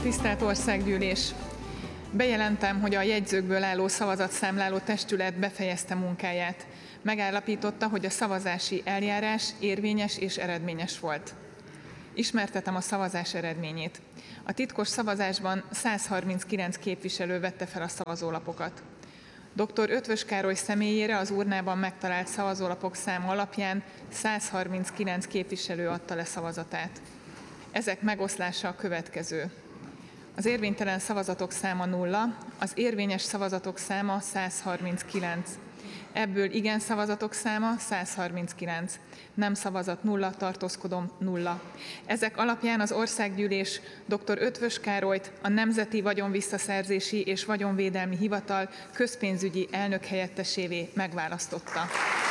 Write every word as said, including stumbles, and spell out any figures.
Tisztelt Országgyűlés! Bejelentem, hogy a jegyzőkből álló szavazatszámláló testület befejezte munkáját. Megállapította, hogy a szavazási eljárás érvényes és eredményes volt. Ismertetem a szavazás eredményét. A titkos szavazásban száz harminckilenc képviselő vette fel a szavazólapokat. dr. Eötvös Károly személyére az urnában megtalált szavazólapok száma alapján száz harminckilenc képviselő adta le szavazatát. Ezek megoszlása a következő. Az érvénytelen szavazatok száma nulla, az érvényes szavazatok száma száz harminckilenc. Ebből igen szavazatok száma száz harminckilenc. Nem szavazat nulla, tartózkodom nulla. Ezek alapján az Országgyűlés dr. Eötvös Károlyt a Nemzeti Vagyonvisszaszerzési és Vagyonvédelmi Hivatal közpénzügyi elnökhelyettesévé megválasztotta.